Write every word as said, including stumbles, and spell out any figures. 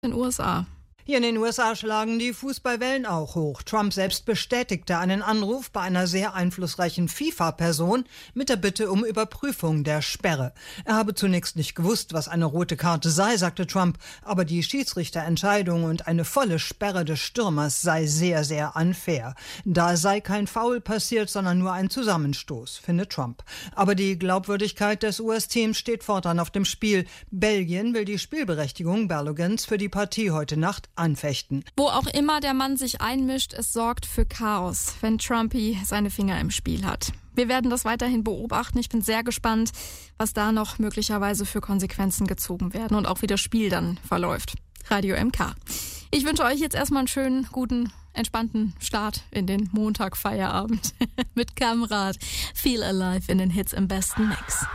in den U S A. Hier in den U S A schlagen die Fußballwellen auch hoch. Trump selbst bestätigte einen Anruf bei einer sehr einflussreichen FIFA-Person mit der Bitte um Überprüfung der Sperre. Er habe zunächst nicht gewusst, was eine rote Karte sei, sagte Trump, aber die Schiedsrichterentscheidung und eine volle Sperre des Stürmers sei sehr, sehr unfair. Da sei kein Foul passiert, sondern nur ein Zusammenstoß, findet Trump. Aber die Glaubwürdigkeit des U S-Teams steht fortan auf dem Spiel. Belgien will die Spielberechtigung Baloguns für die Partie heute Nacht anfechten. Wo auch immer der Mann sich einmischt, es sorgt für Chaos, wenn Trumpy seine Finger im Spiel hat. Wir werden das weiterhin beobachten. Ich bin sehr gespannt, was da noch möglicherweise für Konsequenzen gezogen werden und auch wie das Spiel dann verläuft. Radio M K. Ich wünsche euch jetzt erstmal einen schönen, guten, entspannten Start in den Montagfeierabend mit Kamrat. Feel Alive in den Hits im besten Mix.